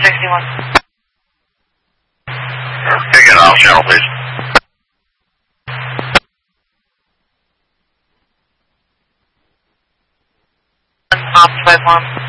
61. Take it off channel, please. Off 51.